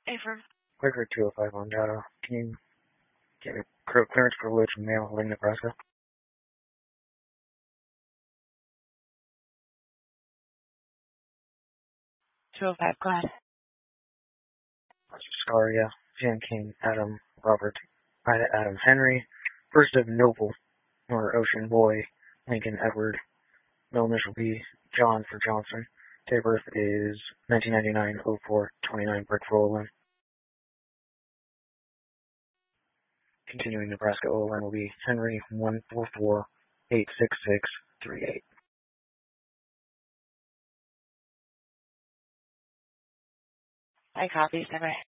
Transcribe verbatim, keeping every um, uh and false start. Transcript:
Affirm. Quaker two oh five on data. Can you get a clearance privilege from mail, Lynn, Nebraska? two oh five, go ahead. Scaria, Jan King, Adam, Robert, Ida, Adam, Henry, First of Noble, or Ocean Boy, Lincoln, Edward, middle initial B, John for Johnson. Date of birth is nineteen ninety-nine oh four twenty-nine, Brick Roland. Continuing Nebraska O L N will be Henry one four four eight six six three eight. I copy, Bye-bye.